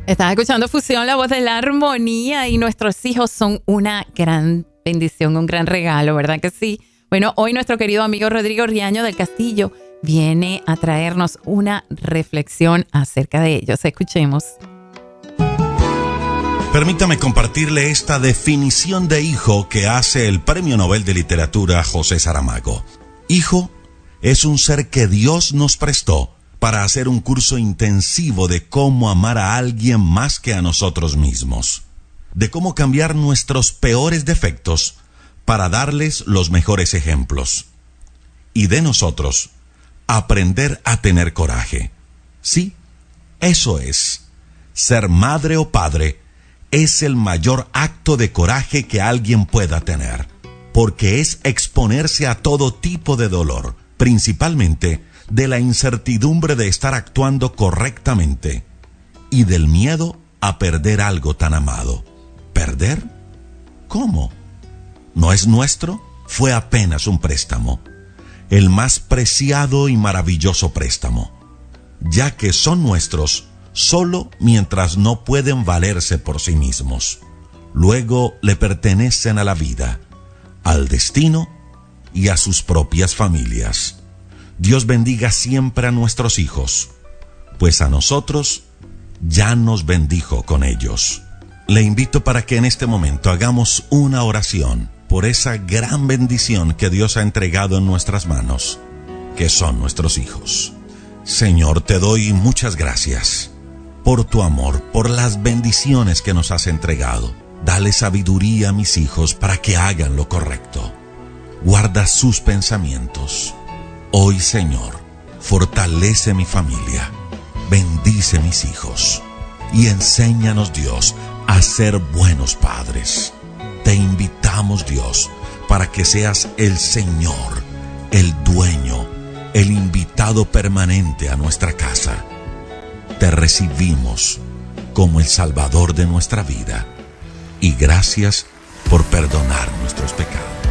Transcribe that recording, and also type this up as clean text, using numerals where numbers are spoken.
Estás escuchando Fusión, la voz de la armonía, y nuestros hijos son una gran bendición, un gran regalo, ¿verdad que sí? Bueno, hoy nuestro querido amigo Rodrigo Riaño del Castillo viene a traernos una reflexión acerca de ellos. Escuchemos. Permítame compartirle esta definición de hijo que hace el Premio Nobel de Literatura José Saramago. Hijo es un ser que Dios nos prestó para hacer un curso intensivo de cómo amar a alguien más que a nosotros mismos, de cómo cambiar nuestros peores defectos para darles los mejores ejemplos, y de nosotros aprender a tener coraje. Sí, eso es. Ser madre o padre es el mayor acto de coraje que alguien pueda tener, porque es exponerse a todo tipo de dolor, principalmente de la incertidumbre de estar actuando correctamente y del miedo a perder algo tan amado. ¿Perder? ¿Cómo? ¿No es nuestro? Fue apenas un préstamo, el más preciado y maravilloso préstamo, ya que son nuestros solo mientras no pueden valerse por sí mismos. Luego le pertenecen a la vida, al destino y a sus propias familias. Dios bendiga siempre a nuestros hijos, pues a nosotros ya nos bendijo con ellos. Le invito para que en este momento hagamos una oración por esa gran bendición que Dios ha entregado en nuestras manos, que son nuestros hijos. Señor, te doy muchas gracias por tu amor, por las bendiciones que nos has entregado. Dale sabiduría a mis hijos para que hagan lo correcto. Guarda sus pensamientos. Hoy, Señor, fortalece mi familia, bendice mis hijos y enséñanos, Dios, a ser buenos padres. Te invitamos, Dios, para que seas el Señor, el dueño, el invitado permanente a nuestra casa. Te recibimos como el Salvador de nuestra vida y gracias por perdonar nuestros pecados.